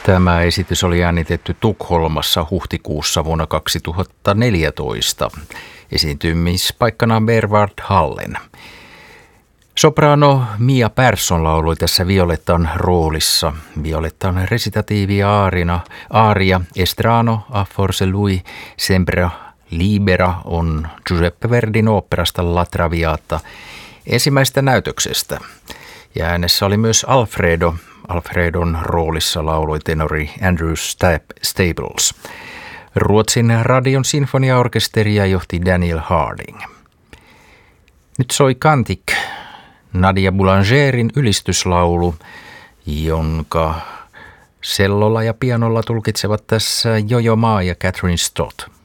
Tämä esitys oli äänitetty Tukholmassa huhtikuussa vuonna 2014. Esiintymispaikkana Berwald Hallen. Soprano Mia Persson lauloi tässä Violettan roolissa. Violettan resitatiivia aaria Estrano a forse lui sembra libera on Giuseppe Verdin oopperasta La Traviata ensimmäisestä näytöksestä. Ja äänessä oli myös Alfredo. Alfredon roolissa lauloi tenori Andrew Staples. Ruotsin radion sinfoniaorkesteria johti Daniel Harding. Nyt soi Cantic, Nadia Boulangerin ylistyslaulu, jonka sellolla ja pianolla tulkitsevat tässä Jojo Ma ja Catherine Stott.